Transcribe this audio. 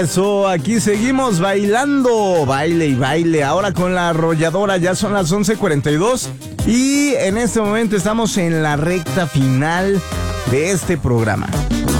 Eso, aquí seguimos bailando, baile y baile. Ahora con la arrolladora, ya son las 11:42 y en este momento estamos en la recta final de este programa.